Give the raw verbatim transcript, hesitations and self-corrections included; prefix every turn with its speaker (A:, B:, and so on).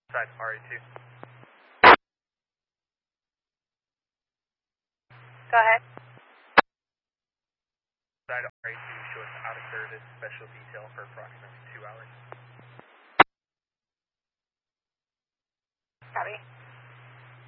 A: Side R A two.
B: Go ahead.
A: Side R A two shows out of service special detail for approximately two hours.